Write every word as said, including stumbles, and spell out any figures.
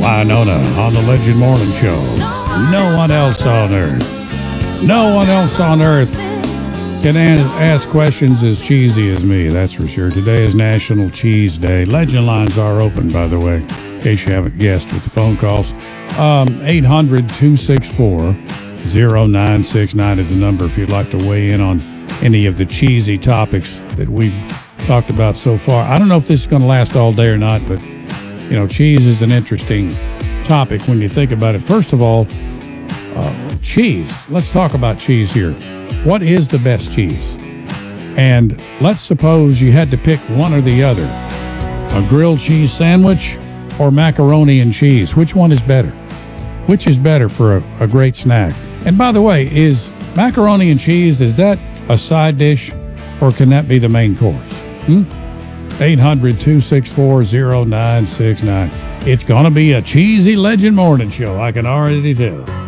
Winona on the Legend Morning Show. No one else on earth. No one else on earth can ask questions as cheesy as me, that's for sure. Today is National Cheese Day. Legend lines are open, by the way, in case you haven't guessed with the phone calls. Um, eight hundred, two six four, oh nine six nine is the number if you'd like to weigh in on any of the cheesy topics that we've talked about so far. I don't know if this is going to last all day or not, but, you know, cheese is an interesting topic when you think about it. First of all, uh, cheese. Let's talk about cheese here. What is the best cheese? And let's suppose you had to pick one or the other. A grilled cheese sandwich or macaroni and cheese. Which one is better? Which is better for a, a great snack? And by the way, is macaroni and cheese, is that a side dish or can that be the main course? Hmm? eight hundred, two six four, oh nine six nine. It's going to be a cheesy Legend Morning Show, I can already tell.